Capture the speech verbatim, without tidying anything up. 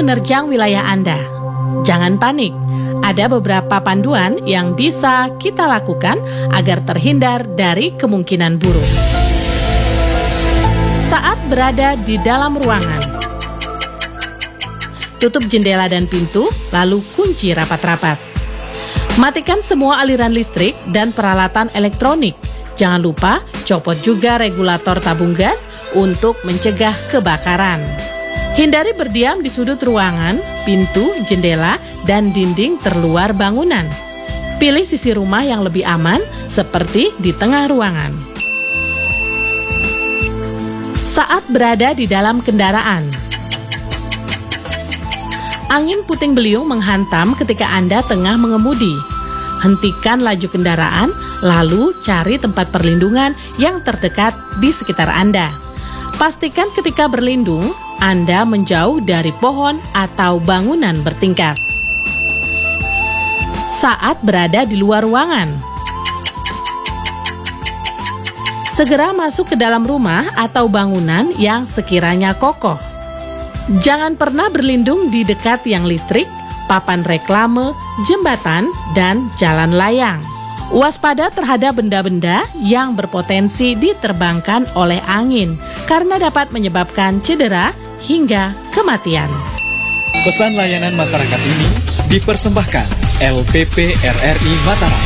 menerjang wilayah Anda. Jangan panik, ada beberapa panduan yang bisa kita lakukan agar terhindar dari kemungkinan buruk. Saat berada di dalam ruangan, tutup jendela dan pintu, lalu kunci rapat-rapat. Matikan semua aliran listrik dan peralatan elektronik. Jangan lupa copot juga regulator tabung gas untuk mencegah kebakaran. Hindari berdiam di sudut ruangan, pintu, jendela, dan dinding terluar bangunan. Pilih sisi rumah yang lebih aman, seperti di tengah ruangan. Saat berada di dalam kendaraan, angin puting beliung menghantam ketika Anda tengah mengemudi. Hentikan laju kendaraan, lalu cari tempat perlindungan yang terdekat di sekitar Anda. Pastikan ketika berlindung, Anda menjauh dari pohon atau bangunan bertingkat. Saat berada di luar ruangan, segera masuk ke dalam rumah atau bangunan yang sekiranya kokoh. Jangan pernah berlindung di dekat tiang listrik, papan reklame, jembatan, dan jalan layang. Waspada terhadap benda-benda yang berpotensi diterbangkan oleh angin karena dapat menyebabkan cedera hingga kematian. Pesan layanan masyarakat ini dipersembahkan L P P R R I Mataram.